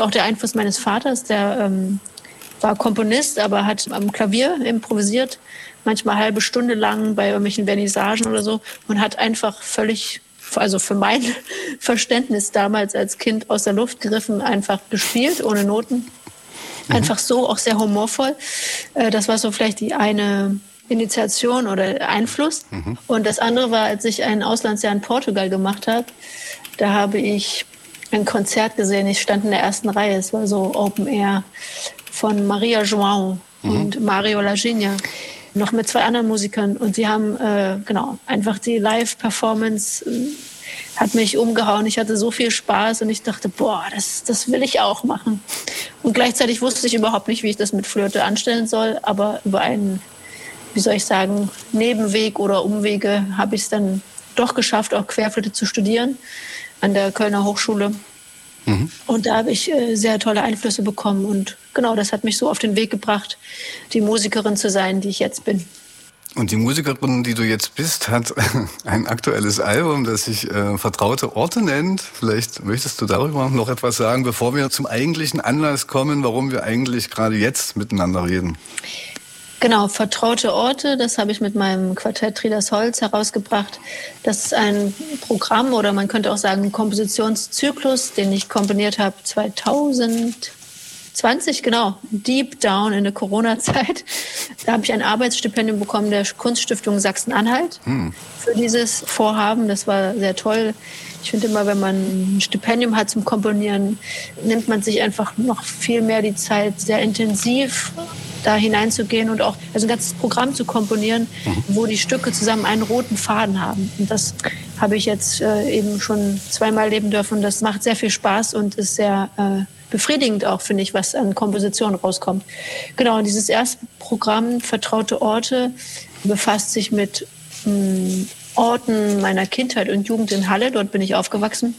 auch der Einfluss meines Vaters, der war Komponist, aber hat am Klavier improvisiert, manchmal halbe Stunde lang bei irgendwelchen Vernissagen oder so und hat einfach völlig, also für mein Verständnis damals als Kind aus der Luft gegriffen, einfach gespielt, ohne Noten. Einfach so, auch sehr humorvoll. Das war so vielleicht die eine Initiation oder Einfluss. Und das andere war, als ich ein Auslandsjahr in Portugal gemacht habe, da habe ich ein Konzert gesehen. Ich stand in der ersten Reihe. Es war so Open Air von Maria João und Mario Laginha. Noch mit 2 anderen Musikern. Und sie haben, einfach die Live-Performance hat mich umgehauen. Ich hatte so viel Spaß und ich dachte, boah, das will ich auch machen. Und gleichzeitig wusste ich überhaupt nicht, wie ich das mit Flöte anstellen soll. Aber über einen, wie soll ich sagen, Nebenweg oder Umwege habe ich es dann doch geschafft, auch Querflöte zu studieren an der Kölner Hochschule. Und da habe ich sehr tolle Einflüsse bekommen. Und genau, das hat mich so auf den Weg gebracht, die Musikerin zu sein, die ich jetzt bin. Und die Musikerin, die du jetzt bist, hat ein aktuelles Album, das sich Vertraute Orte nennt. Vielleicht möchtest du darüber noch etwas sagen, bevor wir zum eigentlichen Anlass kommen, warum wir eigentlich gerade jetzt miteinander reden. Genau, Vertraute Orte, das habe ich mit meinem Quartett Tridas Holz herausgebracht. Das ist ein Programm oder man könnte auch sagen ein Kompositionszyklus, den ich komponiert habe 2020, genau, deep down in der Corona-Zeit. Da habe ich ein Arbeitsstipendium bekommen der Kunststiftung Sachsen-Anhalt für dieses Vorhaben. Das war sehr toll. Ich finde immer, wenn man ein Stipendium hat zum Komponieren, nimmt man sich einfach noch viel mehr die Zeit, sehr intensiv da hineinzugehen und auch ein ganzes Programm zu komponieren, wo die Stücke zusammen einen roten Faden haben. Und das habe ich jetzt eben schon 2-mal erleben dürfen. Das macht sehr viel Spaß und ist sehr befriedigend auch, finde ich, was an Komposition rauskommt. Genau, und dieses erste Programm, Vertraute Orte, befasst sich mit Orten meiner Kindheit und Jugend in Halle. Dort bin ich aufgewachsen.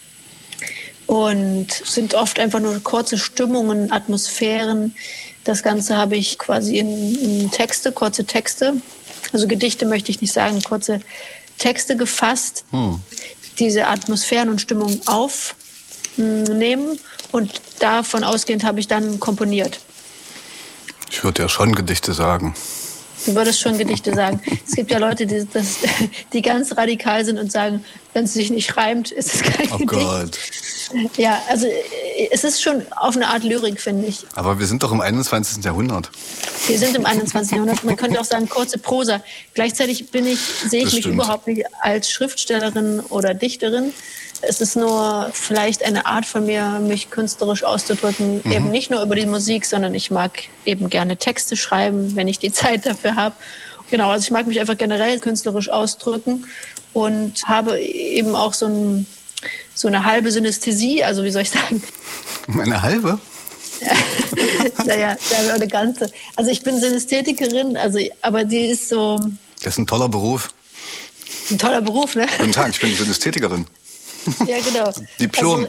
Und sind oft einfach nur kurze Stimmungen, Atmosphären. Das Ganze habe ich quasi in Texte, kurze Texte, also Gedichte möchte ich nicht sagen, kurze Texte gefasst, diese Atmosphären und Stimmungen aufnehmen und davon ausgehend habe ich dann komponiert. Ich würde ja schon Gedichte sagen. Du würdest schon Gedichte sagen. Es gibt ja Leute, die ganz radikal sind und sagen, wenn es sich nicht reimt, ist es kein Gedicht. Gott. Ja, also es ist schon auf eine Art Lyrik, finde ich. Aber wir sind doch im 21. Jahrhundert. Wir sind im 21. Jahrhundert. Man könnte auch sagen, kurze Prosa. Gleichzeitig sehe ich mich überhaupt nicht als Schriftstellerin oder Dichterin. Es ist nur vielleicht eine Art von mir, mich künstlerisch auszudrücken. Eben nicht nur über die Musik, sondern ich mag eben gerne Texte schreiben, wenn ich die Zeit dafür habe. Genau, also ich mag mich einfach generell künstlerisch ausdrücken und habe eben auch so eine halbe Synästhesie, also wie soll ich sagen? Eine halbe? Naja, eine ganze. Also ich bin Synästhetikerin, aber die ist so... Das ist ein toller Beruf. Ein toller Beruf, ne? Guten Tag, ich bin Synästhetikerin. Ja, genau. Diplom.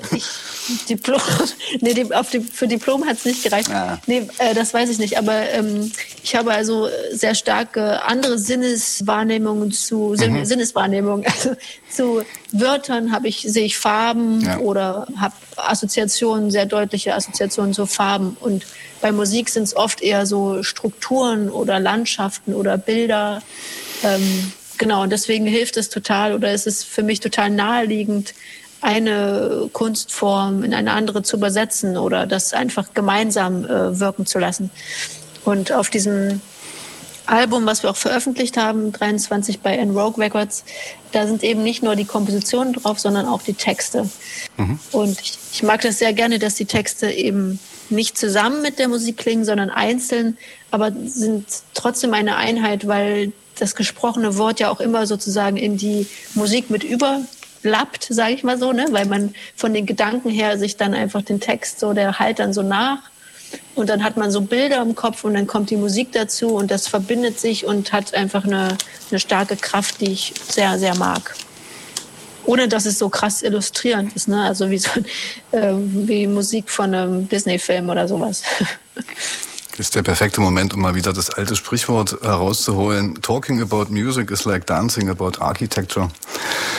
Also für Diplom hat es nicht gereicht. Ja. Nee, das weiß ich nicht. Aber ich habe also sehr starke andere Sinneswahrnehmungen Sinneswahrnehmungen. Also zu Wörtern sehe ich Farben oder habe Assoziationen, sehr deutliche Assoziationen zu Farben. Und bei Musik sind es oft eher so Strukturen oder Landschaften oder Bilder. Genau, und deswegen hilft es total oder es ist für mich total naheliegend, eine Kunstform in eine andere zu übersetzen oder das einfach gemeinsam wirken zu lassen. Und auf diesem Album, was wir auch veröffentlicht haben, 23 bei En-Rogue Records, da sind eben nicht nur die Kompositionen drauf, sondern auch die Texte. Und ich mag das sehr gerne, dass die Texte eben nicht zusammen mit der Musik klingen, sondern einzeln, aber sind trotzdem eine Einheit, weil das gesprochene Wort ja auch immer sozusagen in die Musik mit überlappt, sage ich mal so, ne? Weil man von den Gedanken her sich dann einfach den Text so, der halt dann so nach und dann hat man so Bilder im Kopf und dann kommt die Musik dazu und das verbindet sich und hat einfach eine starke Kraft, die ich sehr, sehr mag. Ohne dass es so krass illustrierend ist, ne? Also wie Musik von einem Disney-Film oder sowas. Das ist der perfekte Moment, um mal wieder das alte Sprichwort herauszuholen. Talking about music is like dancing about architecture.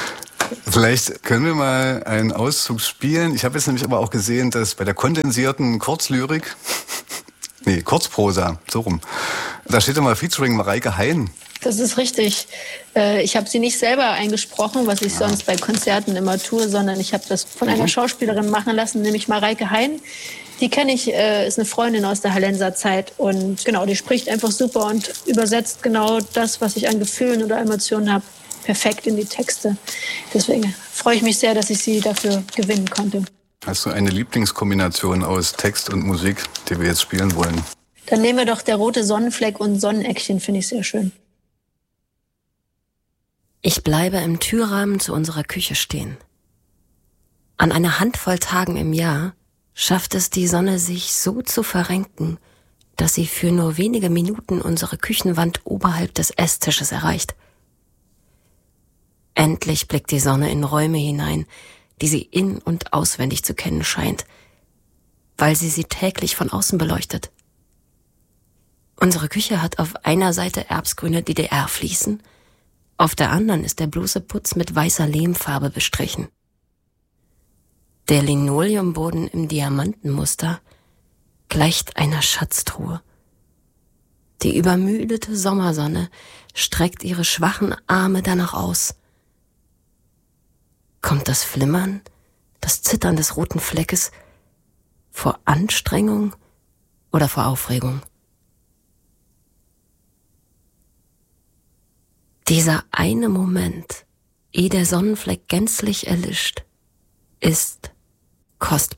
Vielleicht können wir mal einen Auszug spielen. Ich habe jetzt nämlich aber auch gesehen, dass bei der kondensierten Kurzlyrik, Kurzprosa, so rum, da steht immer Featuring Mareike Hein. Das ist richtig. Ich habe sie nicht selber eingesprochen, was ich sonst bei Konzerten immer tue, sondern ich habe das von einer Schauspielerin machen lassen, nämlich Mareike Hein. Die kenne ich, ist eine Freundin aus der Hallenser Zeit und genau, die spricht einfach super und übersetzt genau das, was ich an Gefühlen oder Emotionen habe, perfekt in die Texte. Deswegen freue ich mich sehr, dass ich sie dafür gewinnen konnte. Hast du eine Lieblingskombination aus Text und Musik, die wir jetzt spielen wollen? Dann nehmen wir doch Der rote Sonnenfleck und Sonneneckchen, finde ich sehr schön. Ich bleibe im Türrahmen zu unserer Küche stehen. An einer Handvoll Tagen im Jahr schafft es die Sonne, sich so zu verrenken, dass sie für nur wenige Minuten unsere Küchenwand oberhalb des Esstisches erreicht. Endlich blickt die Sonne in Räume hinein, die sie in- und auswendig zu kennen scheint, weil sie täglich von außen beleuchtet. Unsere Küche hat auf einer Seite erbsgrüne DDR-Fliesen, auf der anderen ist der bloße Putz mit weißer Lehmfarbe bestrichen. Der Linoleumboden im Diamantenmuster gleicht einer Schatztruhe. Die übermüdete Sommersonne streckt ihre schwachen Arme danach aus. Kommt das Flimmern, das Zittern des roten Fleckes vor Anstrengung oder vor Aufregung? Dieser eine Moment, ehe der Sonnenfleck gänzlich erlischt, ist kostbar.